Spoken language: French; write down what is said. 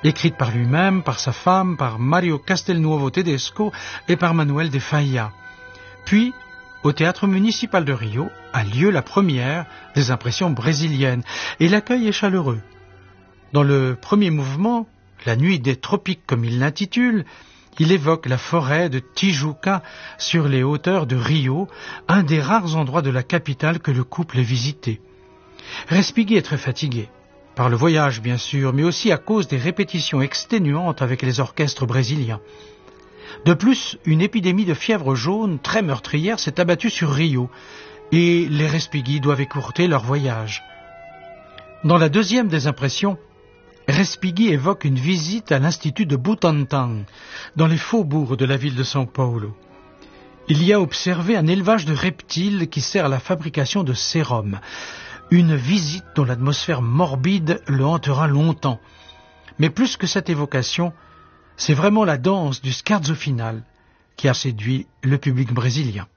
écrite par lui-même, par sa femme, par Mario Castelnuovo Tedesco et par Manuel de Falla. Puis, au théâtre municipal de Rio, a lieu la première des impressions brésiliennes, et l'accueil est chaleureux. Dans le premier mouvement, La nuit des tropiques comme il l'intitule, il évoque la forêt de Tijuca sur les hauteurs de Rio, un des rares endroits de la capitale que le couple ait visité. Respighi est très fatigué, par le voyage bien sûr, mais aussi à cause des répétitions exténuantes avec les orchestres brésiliens. De plus, une épidémie de fièvre jaune très meurtrière s'est abattue sur Rio, et les Respighi doivent écourter leur voyage. Dans la deuxième des impressions, Respighi évoque une visite à l'institut de Butantang, dans les faubourgs de la ville de São Paulo. Il y a observé un élevage de reptiles qui sert à la fabrication de sérum. Une visite dont l'atmosphère morbide le hantera longtemps. Mais plus que cette évocation, c'est vraiment la danse du scherzo final qui a séduit le public brésilien.